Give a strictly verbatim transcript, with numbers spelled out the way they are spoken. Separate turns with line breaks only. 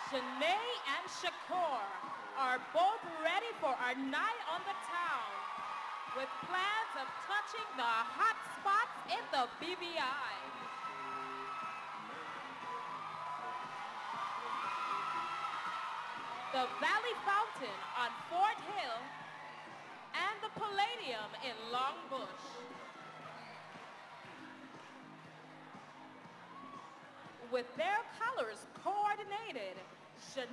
Shanae and Shakur are both ready for our night on the town with plans of touching the hot spots in the B V I. The Valley Fountain on Fort Hill and the Palladium in Longbush. With their colors coordinated, Shanae